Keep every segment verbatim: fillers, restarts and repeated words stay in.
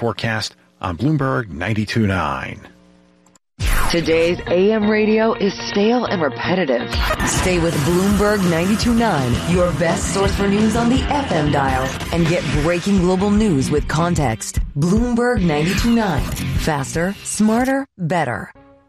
forecast on Bloomberg ninety-two point nine. Today's A M radio is stale and repetitive. Stay with Bloomberg ninety-two point nine, your best source for news on the F M dial, and get breaking global news with context. Bloomberg ninety-two point nine. Faster, smarter, better.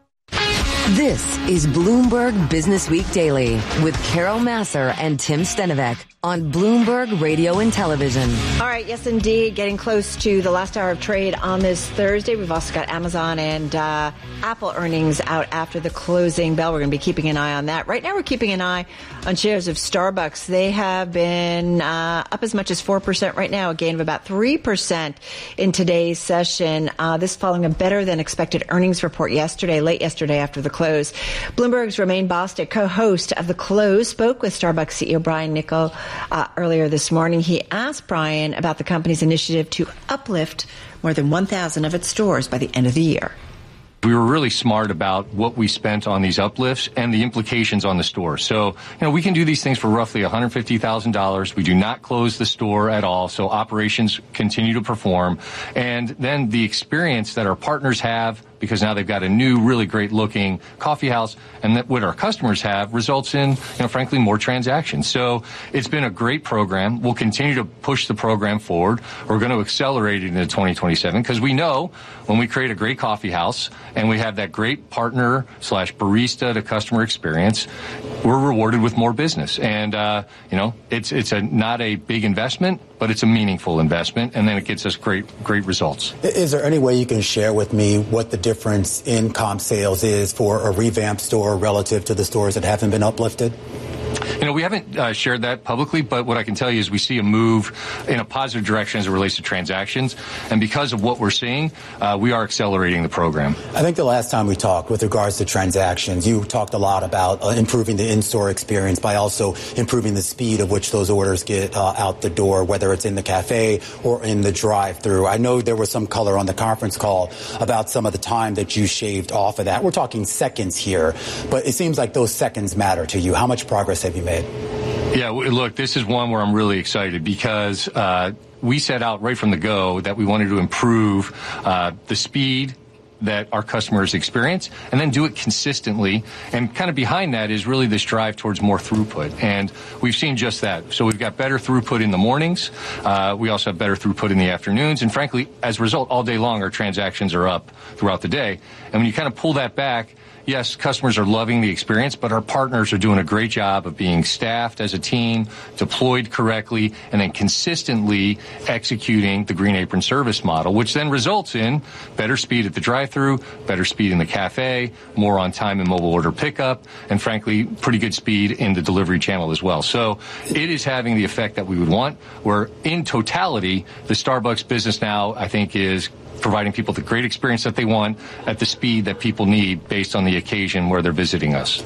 This is Bloomberg Business Week Daily with Carol Massar and Tim Stenovec on Bloomberg Radio and Television. All right, yes, indeed. Getting close to the last hour of trade on this Thursday. We've also got Amazon and uh, Apple earnings out after the closing bell. We're going to be keeping an eye on that. Right now, we're keeping an eye on shares of Starbucks. They have been uh, up as much as four percent right now, a gain of about three percent in today's session. Uh, this following a better than expected earnings report yesterday, late yesterday after the close. Bloomberg's Romaine Bostick, co-host of The Close, spoke with Starbucks C E O Brian Niccol uh, earlier this morning. He asked Brian about the company's initiative to uplift more than one thousand of its stores by the end of the year. We were really smart about what we spent on these uplifts and the implications on the store. So, you know, we can do these things for roughly one hundred fifty thousand dollars. We do not close the store at all, so operations continue to perform. And then the experience that our partners have, because now they've got a new, really great-looking coffee house, and that what our customers have results in, you know, frankly, more transactions. So it's been a great program. We'll continue to push the program forward. We're going to accelerate it into twenty twenty-seven because we know when we create a great coffee house and we have that great partner slash barista to customer experience, we're rewarded with more business. And, uh, you know, it's it's a not a big investment, but it's a meaningful investment, and then it gets us great, great results. Is there any way you can share with me what the difference in comp sales is for a revamped store relative to the stores that haven't been uplifted? You know, we haven't uh, shared that publicly, but what I can tell you is we see a move in a positive direction as it relates to transactions. And because of what we're seeing, uh, we are accelerating the program. I think the last time we talked with regards to transactions, you talked a lot about uh, improving the in-store experience by also improving the speed of which those orders get uh, out the door, whether it's in the cafe or in the drive-thru. I know there was some color on the conference call about some of the time that you shaved off of that. We're talking seconds here, but it seems like those seconds matter to you. How much progress have you made? Yeah, look, this is one where I'm really excited because uh, we set out right from the go that we wanted to improve uh, the speed that our customers experience and then do it consistently. And kind of behind that is really this drive towards more throughput. And we've seen just that. So we've got better throughput in the mornings. Uh, we also have better throughput in the afternoons. And frankly, as a result, all day long, our transactions are up throughout the day. And when you kind of pull that back, yes, customers are loving the experience, but our partners are doing a great job of being staffed as a team, deployed correctly, and then consistently executing the Green Apron service model, which then results in better speed at the drive-thru, better speed in the cafe, more on time in mobile order pickup, and frankly, pretty good speed in the delivery channel as well. So it is having the effect that we would want, where in totality, the Starbucks business now, I think, is providing people the great experience that they want at the speed that people need based on the occasion where they're visiting us.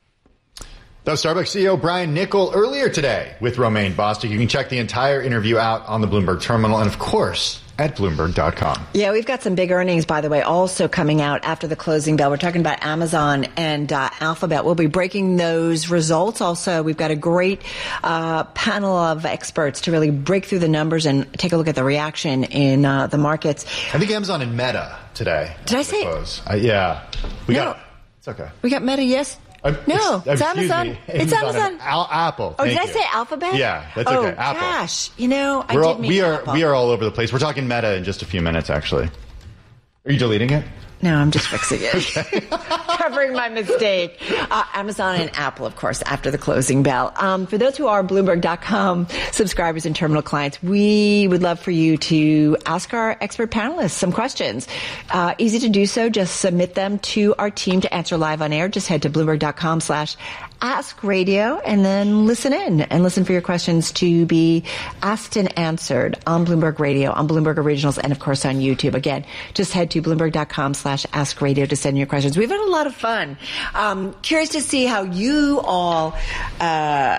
That was Starbucks C E O Brian Niccol earlier today with Romaine Bostick. You can check the entire interview out on the Bloomberg terminal and, of course, at Bloomberg dot com. Yeah, we've got some big earnings, by the way, also coming out after the closing bell. We're talking about Amazon and uh, Alphabet. We'll be breaking those results. Also, we've got a great uh, panel of experts to really break through the numbers and take a look at the reaction in uh, the markets. I think Amazon and Meta today. Did I say? Uh, yeah. We no. got it. It's okay. We got Meta, yes. Uh, no, it's Excuse Amazon. Me. It's Amazon. Al- Apple. Oh, Thank did I you. say Alphabet? Yeah, that's oh, okay. Apple. Gosh, you know, I We're did all, mean we are Apple. we are all over the place. We're talking Meta in just a few minutes, actually. Are you deleting it? No, I'm just fixing it. Covering my mistake. Uh, Amazon and Apple, of course, after the closing bell. Um, for those who are Bloomberg dot com subscribers and terminal clients, we would love for you to ask our expert panelists some questions. Uh, easy to do so. Just submit them to our team to answer live on air. Just head to Bloomberg dot com slash ask radio and then listen in and listen for your questions to be asked and answered on Bloomberg Radio, on Bloomberg Originals, and of course on YouTube. Again, just head to Bloomberg dot com slash ask radio to send your questions. We've had a lot of fun. Um, curious to see how you all uh,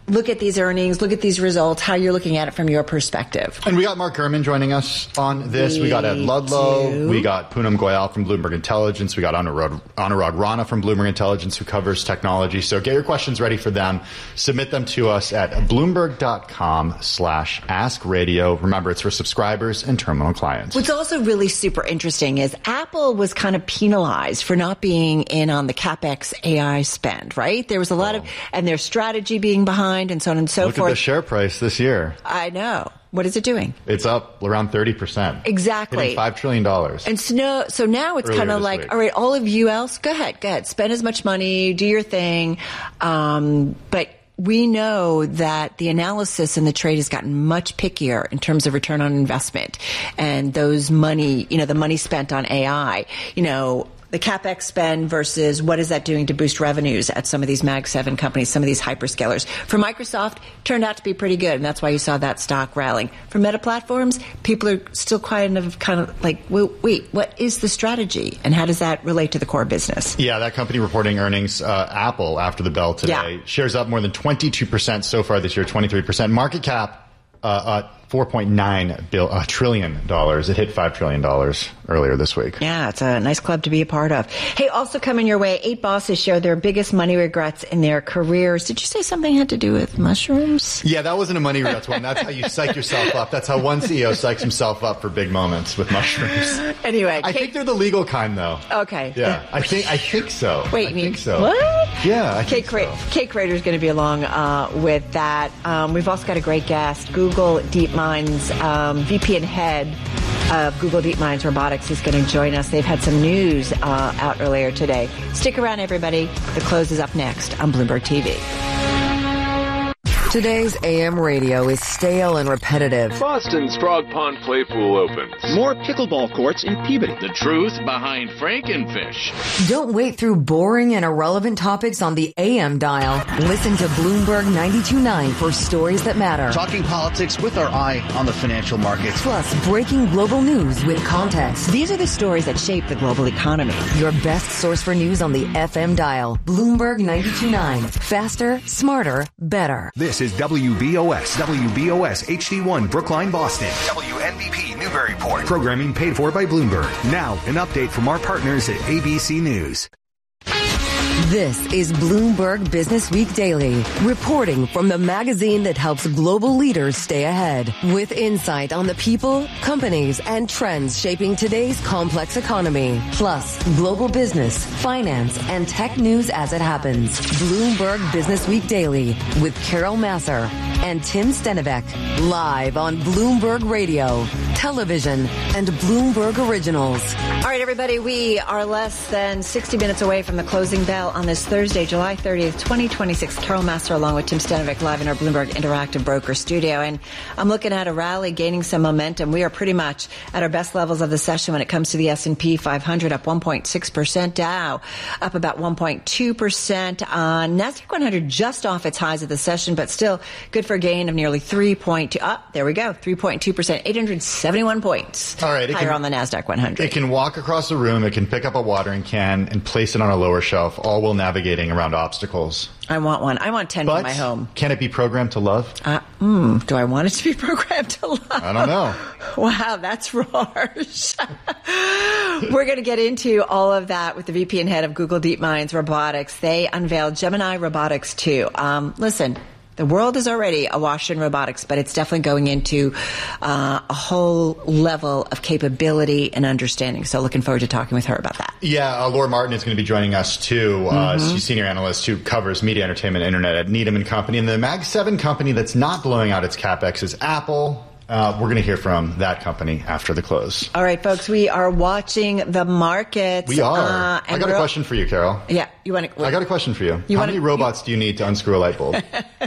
look at these earnings, look at these results, how you're looking at it from your perspective. And we got Mark Gurman joining us on this. We, we got Ed Ludlow. Do. We got Poonam Goyal from Bloomberg Intelligence. We got Anurag, Anurag Rana from Bloomberg Intelligence, who covers technology. So get your questions ready for them. Submit them to us at bloomberg.com slash ask radio. Remember, it's for subscribers and terminal clients. What's also really super interesting is Apple was kind of penalized for not being in on the CapEx A I spend, right? There was a lot oh. of, and their strategy being behind and so on and so Look forth. Look at the share price this year. I know. What is it doing? It's up around thirty percent. Exactly. Hitting five trillion dollars. And so, no, so now it's kind of like, week. all right, all of you else, go ahead, go ahead. Spend as much money, do your thing. Um, but we know that the analysis and the trade has gotten much pickier in terms of return on investment. And those money, you know, the money spent on A I, you know, the CapEx spend versus what is that doing to boost revenues at some of these Mag seven companies, some of these hyperscalers. For Microsoft, turned out to be pretty good, and that's why you saw that stock rallying. For Meta Platforms, people are still kind of kind of like, wait, what is the strategy, and how does that relate to the core business? Yeah, that company reporting earnings, uh, Apple, after the bell today. Yeah. Shares up more than twenty-two percent so far this year, twenty-three percent. Market cap, uh, uh four point nine bill, uh, trillion dollars. It hit five trillion dollars earlier this week. Yeah, it's a nice club to be a part of. Hey, also coming your way, eight bosses share their biggest money regrets in their careers. Did you say something had to do with mushrooms? Yeah, that wasn't a money regrets one. That's how you psych yourself up. That's how one C E O psychs himself up for big moments with mushrooms. Anyway, I Kate, think they're the legal kind, though. Okay. Yeah, I think I think so. Wait, I you mean think so. what? Yeah, I Kate think Cra- so. Kate Crater is going to be along uh, with that. Um, we've also got a great guest, Google DeepMind's um, V P and head of Google DeepMind's Robotics is going to join us. They've had some news uh, out earlier today. Stick around, everybody. The close is up next on Bloomberg T V. Today's A M radio is stale and repetitive. Boston's Frog Pond Playpool opens. More pickleball courts in Peabody. The truth behind Frankenfish. Don't wait through boring and irrelevant topics on the A M dial. Listen to Bloomberg ninety-two point nine for stories that matter. Talking politics with our eye on the financial markets. Plus, breaking global news with context. These are the stories that shape the global economy. Your best source for news on the F M dial. Bloomberg ninety-two point nine. Faster, smarter, better. This is W B O S, W B O S H D one Brookline, Boston. W N B P Newburyport. Programming paid for by Bloomberg. Now, an update from our partners at A B C News. This is Bloomberg Business Week Daily, reporting from the magazine that helps global leaders stay ahead, with insight on the people, companies, and trends shaping today's complex economy, plus global business, finance, and tech news as it happens. Bloomberg Business Week Daily with Carol Masser and Tim Stenivek, live on Bloomberg Radio, television, and Bloomberg Originals. All right, everybody, we are less than sixty minutes away from the closing bell on this Thursday, July thirtieth, twenty twenty-six. Carol Masser along with Tim Stenivek live in our Bloomberg Interactive Broker studio. And I'm looking at a rally gaining some momentum. We are pretty much at our best levels of the session when it comes to the S and P five hundred, up one point six percent. Dow up about one point two percent. Uh, NASDAQ one hundred just off its highs of the session, but still good for a gain of nearly three point two. Up, oh, there we go, three point two percent, eight hundred seventy-one points. All right, higher can, on the NASDAQ one hundred. It can walk across the room, it can pick up a watering can and place it on a lower shelf, all while navigating around obstacles. I want one. I want ten but for my home. Can it be programmed to love? Uh, mm, do I want it to be programmed to love? I don't know. Wow, that's harsh. We're going to get into all of that with the V P and head of Google DeepMind's Robotics. They unveiled Gemini Robotics two. Um, listen. The world is already awash in robotics, but it's definitely going into uh, a whole level of capability and understanding. So looking forward to talking with her about that. Yeah, uh, Laura Martin is going to be joining us, too. Uh, mm-hmm. She's senior analyst who covers media, entertainment, internet at Needham and Company. And the Mag seven company that's not blowing out its CapEx is Apple. Uh, we're going to hear from that company after the close. All right, folks, we are watching the markets. We are. Uh, I got a question for you, Carol. Yeah, you want to? I got a question for you. you How wanna, many robots you, do you need to unscrew a light bulb?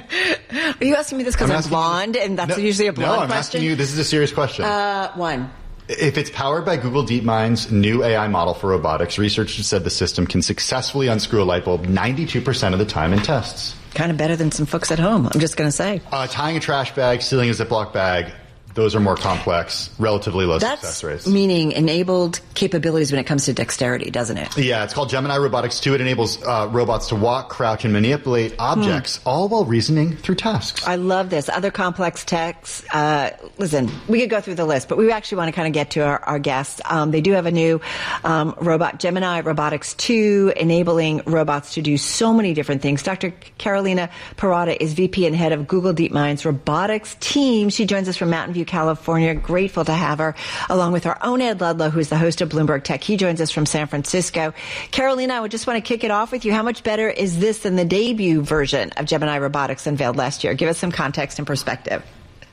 Are you asking me this because I'm, I'm blonde, you, and that's no, usually a blonde no, I'm question? asking you. This is a serious question. Uh, one. If it's powered by Google DeepMind's new A I model for robotics, researchers said the system can successfully unscrew a light bulb ninety-two percent of the time in tests. Kind of better than some folks at home, I'm just going to say. Uh, tying a trash bag, sealing a Ziploc bag. those are more complex, relatively low That's success rates. Meaning enabled capabilities when it comes to dexterity, doesn't it? Yeah, it's called Gemini Robotics two. It enables uh, robots to walk, crouch, and manipulate objects, hmm. all while reasoning through tasks. I love this. Other complex techs. Uh, listen, we could go through the list, but we actually want to kind of get to our, our guests. Um, they do have a new um, robot, Gemini Robotics two, enabling robots to do so many different things. Doctor Carolina Parada is V P and head of Google DeepMind's robotics team. She joins us from Mountain View, California. Grateful to have her, along with our own Ed Ludlow, who's the host of Bloomberg Tech. He joins us from San Francisco. Carolina, I would just want to kick it off with you. How much better is this than the debut version of Gemini Robotics unveiled last year? Give us some context and perspective.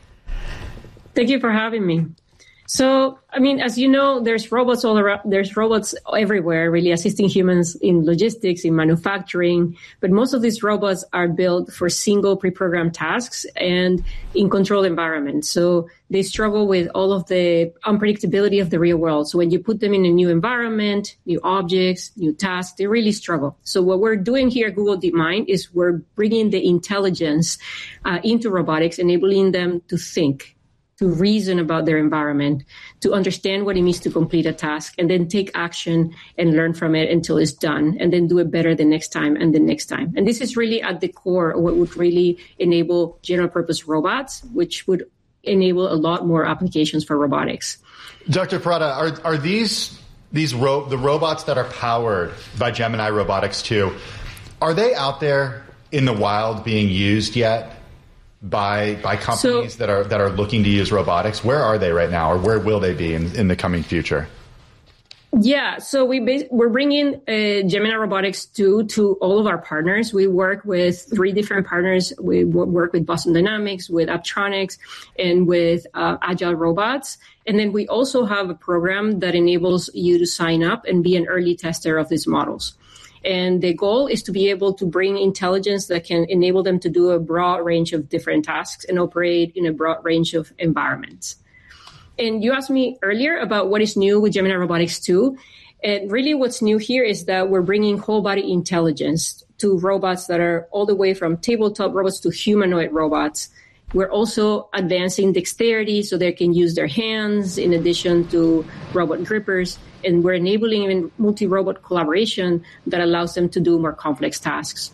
Thank you for having me. So, I mean, as you know, there's robots all around, there's robots everywhere, really assisting humans in logistics, in manufacturing. But most of these robots are built for single pre-programmed tasks and in controlled environments. So they struggle with all of the unpredictability of the real world. So when you put them in a new environment, new objects, new tasks, they really struggle. So what we're doing here at Google DeepMind is we're bringing the intelligence uh, into robotics, enabling them to think, to reason about their environment, to understand what it means to complete a task, and then take action and learn from it until it's done, and then do it better the next time and the next time. And this is really at the core of what would really enable general purpose robots, which would enable a lot more applications for robotics. Doctor Parada, are, are these these ro- the robots that are powered by Gemini Robotics two, are they out there in the wild being used yet? by by companies so, that are that are looking to use robotics? Where are they right now, or where will they be in, in the coming future? Yeah, so we bas- we're bringing uh, Gemini Robotics two to all of our partners. We work with three different partners. We w- work with Boston Dynamics, with Apptronik, and with uh, Agile Robots. And then we also have a program that enables you to sign up and be an early tester of these models. And the goal is to be able to bring intelligence that can enable them to do a broad range of different tasks and operate in a broad range of environments. And you asked me earlier about what is new with Gemini Robotics two. And really what's new here is that we're bringing whole body intelligence to robots that are all the way from tabletop robots to humanoid robots. We're also advancing dexterity so they can use their hands in addition to robot grippers. And we're enabling even multi-robot collaboration that allows them to do more complex tasks.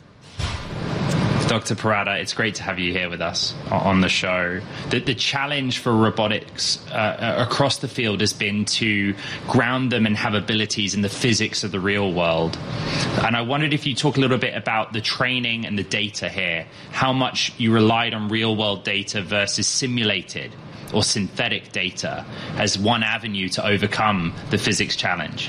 Doctor Parada, it's great to have you here with us on the show. The, the challenge for robotics uh, across the field has been to ground them and have abilities in the physics of the real world. And I wondered if you talk a little bit about the training and the data here, how much you relied on real-world data versus simulated or synthetic data as one avenue to overcome the physics challenge.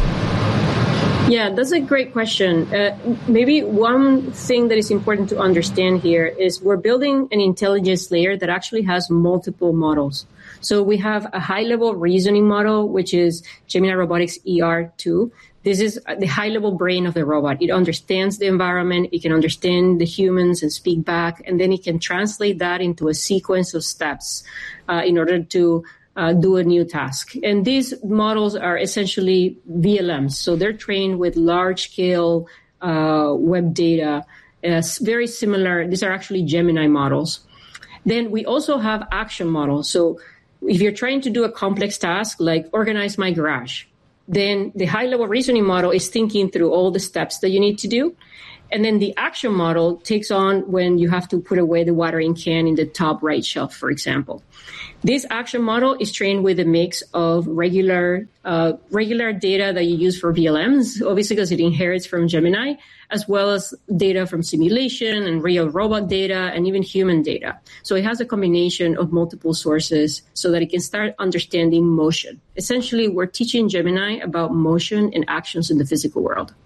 Yeah, that's a great question. Uh, maybe one thing that is important to understand here is we're building an intelligence layer that actually has multiple models. So we have a high-level reasoning model, which is Gemini Robotics E R two. This is the high-level brain of the robot. It understands the environment, it can understand the humans and speak back, and then it can translate that into a sequence of steps uh, in order to Uh, do a new task. And these models are essentially V L Ms. So they're trained with large-scale uh, web data, uh, very similar. These are actually Gemini models. Then we also have action models. So if you're trying to do a complex task like organize my garage, then the high-level reasoning model is thinking through all the steps that you need to do. And then the action model takes on when you have to put away the watering can in the top right shelf, for example. This action model is trained with a mix of regular uh, regular data that you use for V L Ms, obviously because it inherits from Gemini, as well as data from simulation and real robot data and even human data. So it has a combination of multiple sources so that it can start understanding motion. Essentially, we're teaching Gemini about motion and actions in the physical world.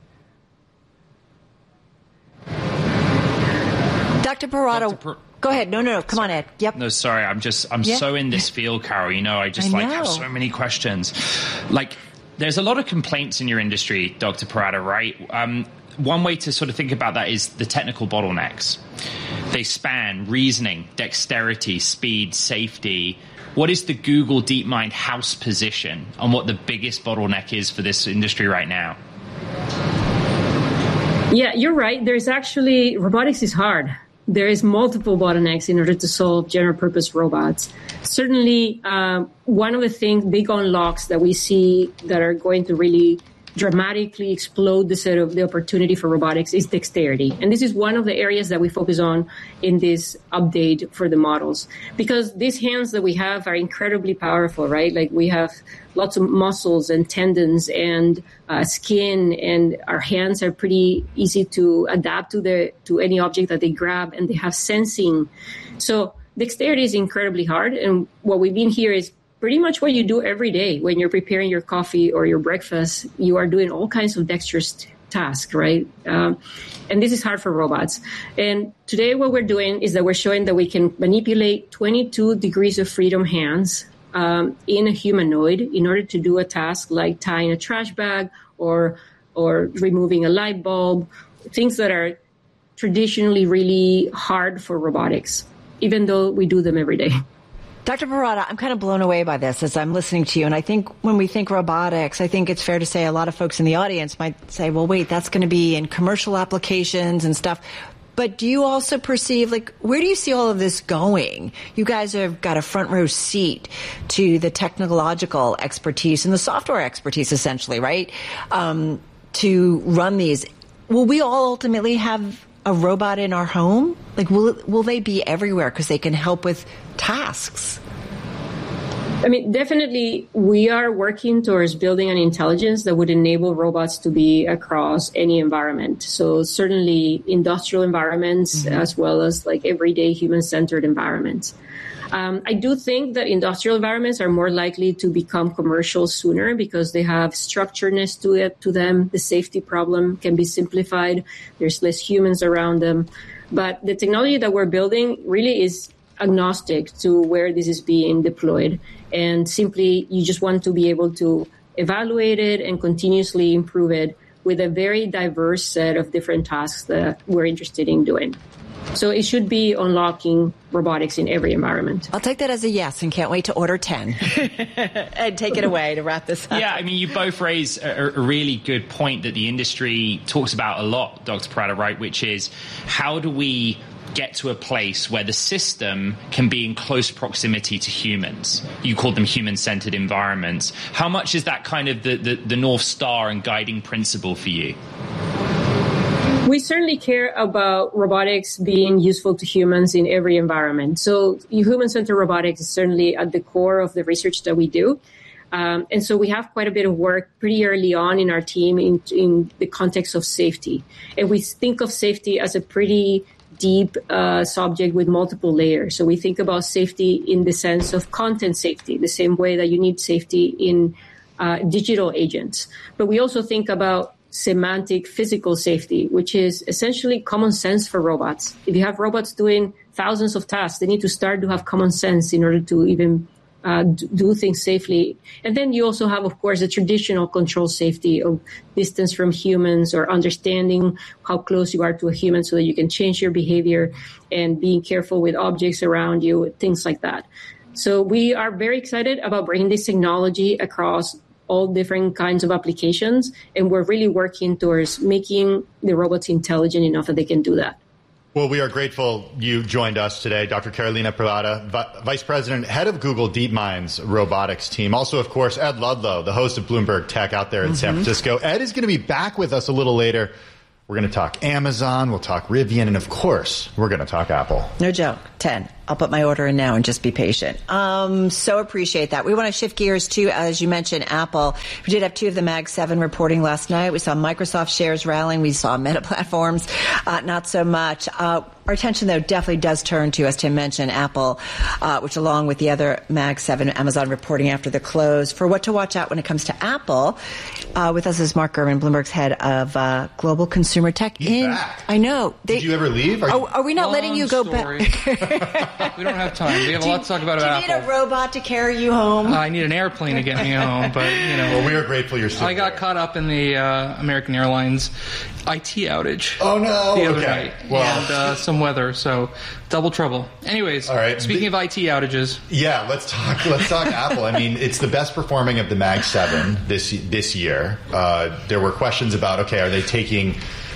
Doctor Parada, Doctor Per- go ahead. No, no, no. Come sorry. on, Ed. Yep. No, sorry. I'm just, I'm yeah. so in this field, Carol. You know, I just I like know. have so many questions. Like, there's a lot of complaints in your industry, Doctor Parada, right? Um, one way to sort of think about that is the technical bottlenecks. They span reasoning, dexterity, speed, safety. What is the Google DeepMind house position on what the biggest bottleneck is for this industry right now? Yeah, you're right. There's actually, robotics is hard. there is multiple bottlenecks in order to solve general purpose robots. Certainly, uh, one of the things, big unlocks that we see that are going to really dramatically explode the set of the opportunity for robotics is dexterity. And this is one of the areas that we focus on in this update for the models, because these hands that we have are incredibly powerful, right? Like we have lots of muscles and tendons and uh, skin, and our hands are pretty easy to adapt to the to any object that they grab, and they have sensing. So dexterity is incredibly hard. And what we've been here is pretty much what you do every day when you're preparing your coffee or your breakfast. You are doing all kinds of dexterous t- tasks, right? Um, and this is hard for robots. And today what we're doing is that we're showing that we can manipulate twenty-two degrees of freedom hands um, in a humanoid in order to do a task like tying a trash bag or or removing a light bulb, things that are traditionally really hard for robotics, even though we do them every day. Doctor Parada, I'm kind of blown away by this as I'm listening to you. And I think when we think robotics, I think it's fair to say a lot of folks in the audience might say, well, wait, that's going to be in commercial applications and stuff. But do you also perceive, like, where do you see all of this going? You guys have got a front row seat to the technological expertise and the software expertise, essentially, right? Um, to run these. Will we all ultimately have a robot in our home? Like, will will they be everywhere because they can help with tasks? I mean, definitely we are working towards building an intelligence that would enable robots to be across any environment. So certainly industrial environments, mm-hmm. as well as like everyday human-centered environments. Um, I do think that industrial environments are more likely to become commercial sooner because they have structuredness to it, to them. The safety problem can be simplified. There's less humans around them. But the technology that we're building really is agnostic to where this is being deployed. And simply, you just want to be able to evaluate it and continuously improve it with a very diverse set of different tasks that we're interested in doing. So it should be unlocking robotics in every environment. I'll take that as a yes and can't wait to order ten. And take it away to wrap this up. Yeah, I mean, you both raise a, a really good point that the industry talks about a lot, Doctor Parada, right, which is how do we get to a place where the system can be in close proximity to humans? You call them human-centered environments. How much is that kind of the, the, the North Star and guiding principle for you? We certainly care about robotics being useful to humans in every environment. So human-centered robotics is certainly at the core of the research that we do. Um, and so we have quite a bit of work pretty early on in our team in, in the context of safety. And we think of safety as a pretty deep uh, subject with multiple layers. So we think about safety in the sense of content safety, the same way that you need safety in uh, digital agents. But we also think about semantic physical safety, which is essentially common sense for robots. If you have robots doing thousands of tasks, they need to start to have common sense in order to even uh, do things safely. And then you also have, of course, the traditional control safety of distance from humans or understanding how close you are to a human so that you can change your behavior and being careful with objects around you, things like that. So we are very excited about bringing this technology across all different kinds of applications, and we're really working towards making the robots intelligent enough that they can do that. Well, we are grateful you joined us today, Doctor Carolina Parada, v- Vice President, Head of Google DeepMind's robotics team. Also, of course, Ed Ludlow, the host of Bloomberg Tech out there in mm-hmm. San Francisco. Ed is going to be back with us a little later. We're going to talk Amazon, we'll talk Rivian, and of course, we're going to talk Apple. No joke. ten. I'll put my order in now and just be patient. Um, so appreciate that. We want to shift gears to, as you mentioned, Apple. We did have two of the Mag seven reporting last night. We saw Microsoft shares rallying. We saw Meta Platforms, uh, not so much. Uh, our attention, though, definitely does turn to, as Tim mentioned, Apple, uh, which along with the other Mag seven, Amazon reporting after the close. For what to watch out when it comes to Apple, uh, with us is Mark Gurman, Bloomberg's head of uh, global consumer tech. He's in, back. I know. They, Did you ever leave? Are, are, you, are we not Long letting you go story. back? We don't have time. We have do a lot to talk about Do you about need Apple. a robot to carry you home? Uh, I need an airplane to get me home, but you know. Well, we are grateful you're still I got there. caught up in the uh, American Airlines I T outage. Oh no! The other okay. night, Well, and uh, some weather, so double trouble. Anyways, all right. Speaking the, of I T outages, yeah, let's talk. Let's talk Apple. I mean, it's the best performing of the Mag seven this this year. Uh, there were questions about, okay, are they taking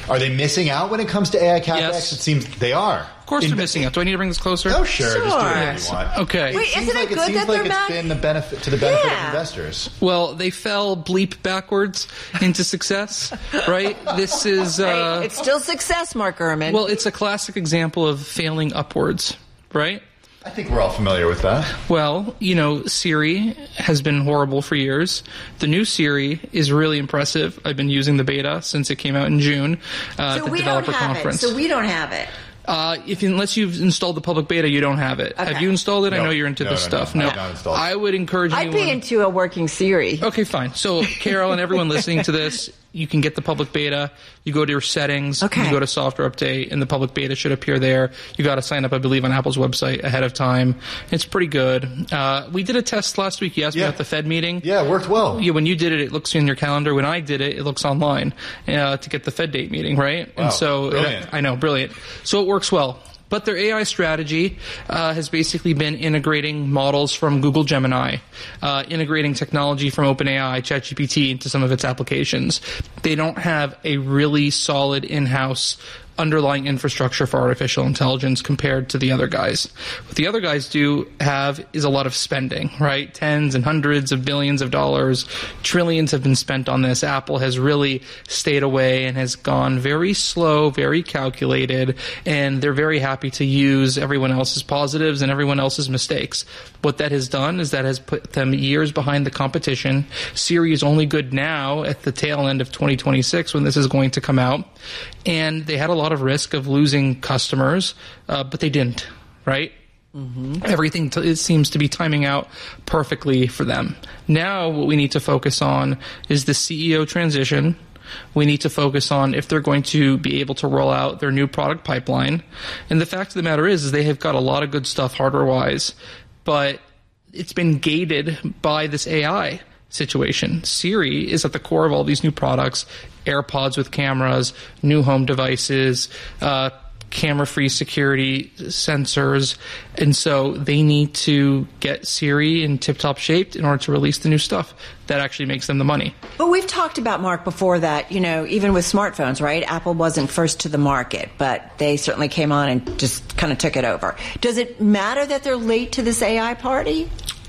Are they missing out when it comes to A I CapEx? Yes. It seems they are. Of course In, they're missing out. Do I need to bring this closer? Oh, sure. Sure. Just do whatever you want. Okay. Wait, It seems isn't it like good it seems that like they're it's back? been the benefit to the benefit Yeah. of investors. Well, they fell bleep backwards into success, right? This is... Uh, Hey, it's still success, Mark Gurman. well, it's a classic example of failing upwards, right? I think we're all familiar with that. Well, you know, Siri has been horrible for years. The new Siri is really impressive. I've been using the beta since it came out in June uh, so at the we developer don't have conference. it. So we don't have it. Uh, if unless you've installed the public beta, you don't have it. Okay. Have you installed it? No. I know you're into No, this no, no. stuff. I have not installed it. I would encourage I'd anyone. be into a working Siri. Okay, fine. So, Carol and everyone listening to this, you can get the public beta. You go to your settings. Okay. You go to software update, and the public beta should appear there. You got to sign up, I believe, on Apple's website ahead of time. It's pretty good. Uh, we did a test last week. You asked Yeah. me about the Fed meeting. Yeah, it worked well. Yeah, when you did it, it looks in your calendar. When I did it, it looks online uh, to get the Fed date meeting, right? Wow, And so, brilliant. I know, brilliant. So it works well. But their A I strategy uh, has basically been integrating models from Google Gemini, uh, integrating technology from OpenAI, ChatGPT into some of its applications. They don't have a really solid in-house underlying infrastructure for artificial intelligence compared to the other guys. What the other guys do have is a lot of spending, right? Tens and hundreds of billions of dollars, trillions have been spent on this. Apple has really stayed away and has gone very slow, very calculated, and they're very happy to use everyone else's positives and everyone else's mistakes. What that has done is that has put them years behind the competition. Siri is only good now at the tail end of twenty twenty-six when this is going to come out. And they had a lot of risk of losing customers, uh, but they didn't, right? Mm-hmm. Everything t- it seems to be timing out perfectly for them. Now what we need to focus on is the C E O transition. We need to focus on if they're going to be able to roll out their new product pipeline. And the fact of the matter is, is they have got a lot of good stuff hardware-wise, but it's been gated by this A I situation. Siri is at the core of all these new products, AirPods with cameras, new home devices, uh, camera-free security sensors, and so they need to get Siri in tip-top shape in order to release the new stuff. That actually makes them the money. But we've talked about, Mark, before that, you know, even with smartphones, right? Apple wasn't first to the market, but they certainly came on and just kind of took it over. Does it matter that they're late to this A I party?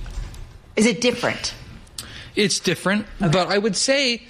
Is it different? It's different, okay. But I would say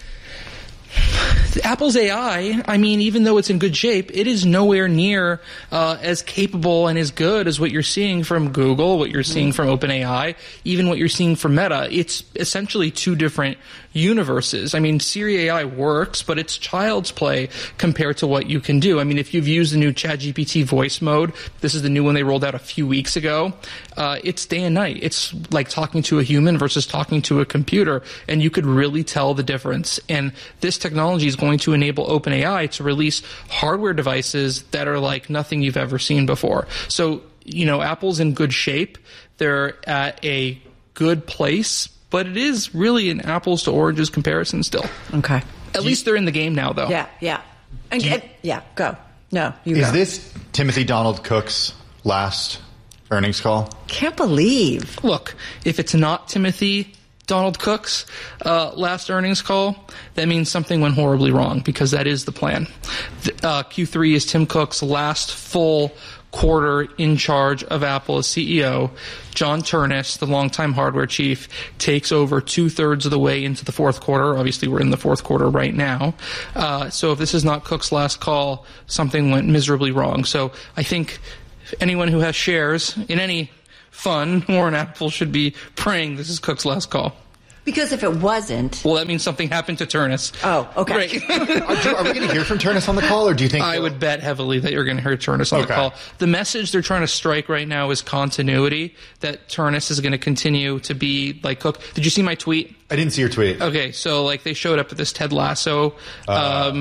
Apple's A I, I mean, even though it's in good shape, it is nowhere near uh, as capable and as good as what you're seeing from Google, what you're seeing from OpenAI, even what you're seeing from Meta. It's essentially two different universes. I mean, Siri A I works, but it's child's play compared to what you can do. I mean, if you've used the new ChatGPT voice mode, this is the new one they rolled out a few weeks ago, uh, it's day and night. It's like talking to a human versus talking to a computer, and you could really tell the difference. And this technology is going to enable OpenAI to release hardware devices that are like nothing you've ever seen before. So, you know, Apple's in good shape. They're at a good place, but it is really an apples to oranges comparison still. Okay. At Do least you, they're in the game now, though. Yeah, yeah. And, you, and, yeah, go. No, you Is go. this Timothy Donald Cook's last earnings call? Can't believe. Look, if it's not Timothy Donald Cook's uh, last earnings call, that means something went horribly wrong, because that is the plan. The, uh, Q three is Tim Cook's last full quarter in charge of Apple as C E O. John Ternus, the longtime hardware chief, takes over two-thirds of the way into the fourth quarter. Obviously, we're in the fourth quarter right now. Uh, so if this is not Cook's last call, something went miserably wrong. So I think anyone who has shares in any fund or in Apple should be praying this is Cook's last call. Because if it wasn't... Well, that means something happened to Ternus. Oh, okay. Right. are, are we going to hear from Ternus on the call, or do you think... I would bet heavily that you're going to hear Ternus on okay. the call. The message they're trying to strike right now is continuity, that Ternus is going to continue to be like Cook. Did you see my tweet? I didn't see your tweet. Okay, so like they showed up at this Ted Lasso um,